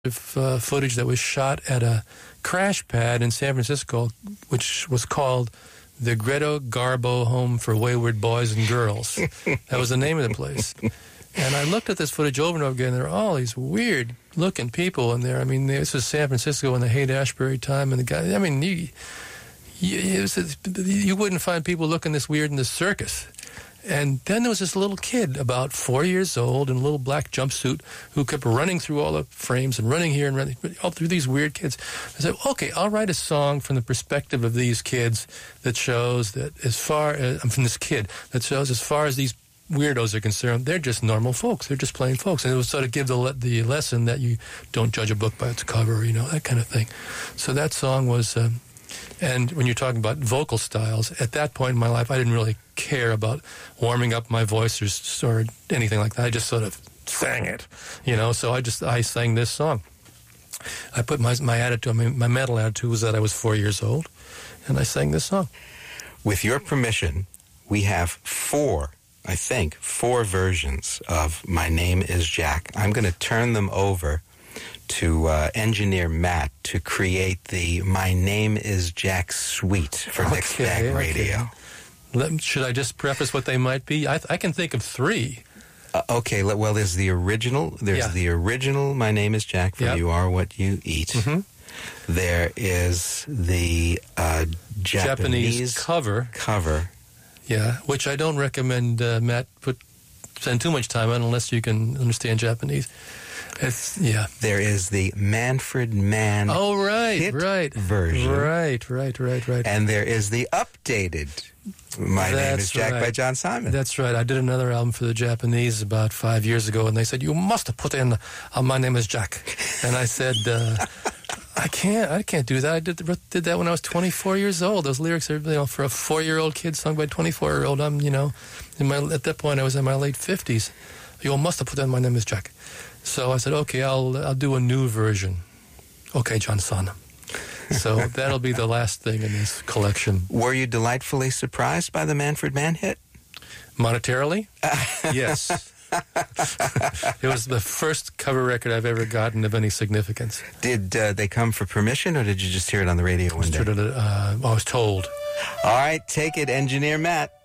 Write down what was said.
footage that was shot at a crash pad in San Francisco, which was called the Greta Garbo Home for Wayward Boys and Girls. That was the name of the place. And I looked at this footage over and over again. There were all these weird-looking people in there. I mean, this was San Francisco in the Haight-Ashbury time, and the guy, I mean, you wouldn't find people looking this weird in the circus. And then there was this little kid, about 4 years old, in a little black jumpsuit, who kept running through all the frames and running here and running all through these weird kids. I said, okay, I'll write a song from the perspective of these kids that shows that from this kid, that shows as far as these weirdos are concerned, they're just normal folks. They're just plain folks. And it would sort of give the lesson that you don't judge a book by its cover, that kind of thing. So that song was... And when you're talking about vocal styles, at that point in my life, I didn't really care about warming up my voice or anything like that. I just sort of sang it, So I sang this song. I put my attitude, my mental attitude was that I was 4 years old, and I sang this song. With your permission, we have four versions of My Name is Jack. I'm going to turn them over to engineer Matt to create the My Name is Jack suite for Mixed Bag Radio. Should I just preface what they might be? I can think of three. Okay, well, there's the original. There's the original My Name is Jack from You Are What You Eat. Mm-hmm. There is the Japanese cover. Yeah, which I don't recommend Matt spend too much time on unless you can understand Japanese. There is the Manfred Mann hit version. Right. And there is the updated My Name is Jack by John Simon. That's right. I did another album for the Japanese about 5 years ago, and they said, you must have put in My Name is Jack. And I said, I can't do that. I did that when I was 24 years old. Those lyrics are, for a 4-year-old kid sung by a 24-year-old. I'm, at that point I was in my late 50s. You must have put in My Name is Jack. So I said, okay, I'll do a new version. Okay, John-san. So that'll be the last thing in this collection. Were you delightfully surprised by the Manfred Mann hit? Monetarily? Yes. It was the first cover record I've ever gotten of any significance. Did they come for permission, or did you just hear it on the radio one day? I was told. All right, take it, engineer Matt.